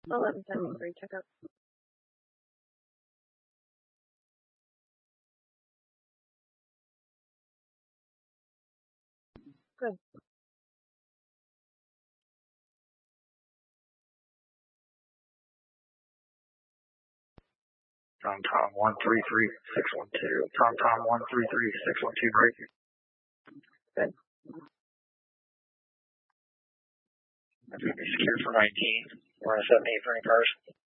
1173, checkup. Good. Tom 133612. Tom 133612 break. Good. Secured for 19. We're on a 78 for any cars.